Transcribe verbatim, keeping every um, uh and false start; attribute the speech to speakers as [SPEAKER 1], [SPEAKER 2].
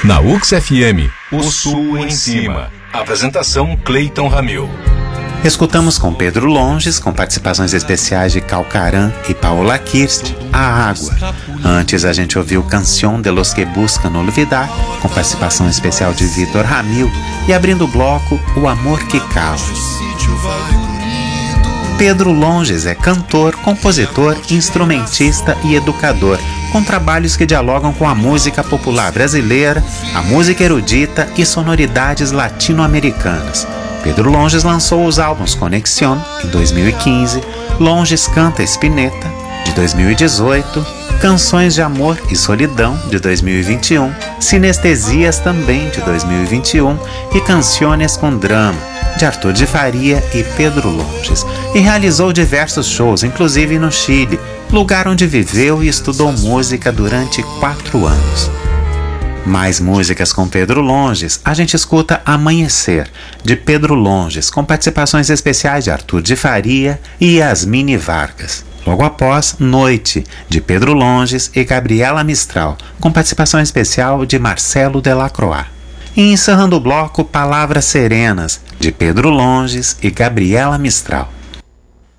[SPEAKER 1] Na U X F M, o Sul em Cima. Apresentação Cleiton Ramil.
[SPEAKER 2] Escutamos com Pedro Longes, com participações especiais de Calcaran e Paola Kirst, A Água. Antes a gente ouviu Canción de los que buscan olvidar, com participação especial de Vitor Ramil, e abrindo o bloco, O Amor que Cala. Pedro Longes é cantor, compositor, instrumentista e educador, com trabalhos que dialogam com a música popular brasileira, a música erudita e sonoridades latino-americanas. Pedro Longes lançou os álbuns Conexión, em dois mil e quinze, Longes Canta Espineta, de dois mil e dezoito, Canções de Amor e Solidão, de dois mil e vinte e um, Sinestesias, também, de dois mil e vinte e um, e Canciones com Drama, de Arthur de Faria e Pedro Longes, e realizou diversos shows, inclusive no Chile, lugar onde viveu e estudou música durante quatro anos. Mais músicas com Pedro Longes, a gente escuta Amanhecer, de Pedro Longes, com participações especiais de Arthur de Faria e Yasmine Vargas. Logo após, Noite, de Pedro Longes e Gabriela Mistral, com participação especial de Marcelo Delacroix. E encerrando o bloco, Palavras Serenas, de Pedro Longes e Gabriela Mistral.